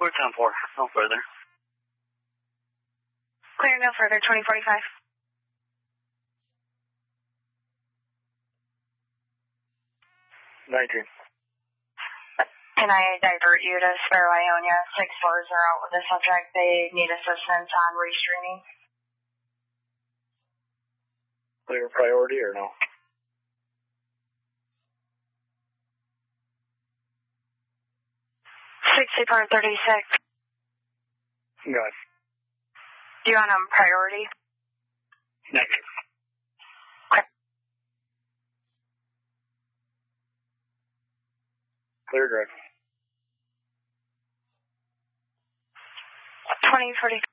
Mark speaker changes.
Speaker 1: We're 10-4, no further.
Speaker 2: Clear, no further, 2045. Can I divert you to Sparrow, Ionia? 6-4s are out with the subject. They need assistance on restreaming.
Speaker 1: Clear priority or no?
Speaker 2: 6436.
Speaker 1: Good.
Speaker 2: Do you want them priority?
Speaker 1: Negative.
Speaker 2: Okay.
Speaker 1: Clear drive.
Speaker 2: 2040.